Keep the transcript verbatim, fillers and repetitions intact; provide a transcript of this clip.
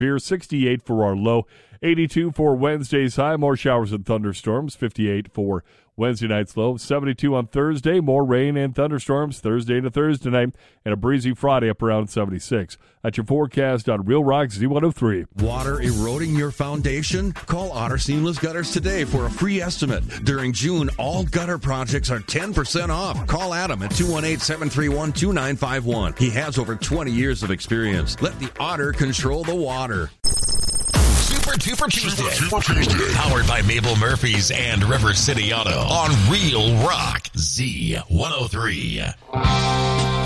Here, sixty-eight for our low, eighty-two for Wednesday's high, more showers and thunderstorms, fifty-eight for Wednesday night's low, seventy-two on Thursday, more rain and thunderstorms Thursday to Thursday night, and a breezy Friday up around seventy-six. That's your forecast on Real Rock Z one oh three. Water eroding your foundation? Call Otter Seamless Gutters today for a free estimate. During June, all gutter projects are ten percent off. Call Adam at two one eight, seven three one, two nine five one. He has over twenty years of experience. Let the Otter control the water. Super Duper Tuesday. Super Tuesday. Powered by Mabel Murphy's and River City Auto on Real Rock Z one oh three.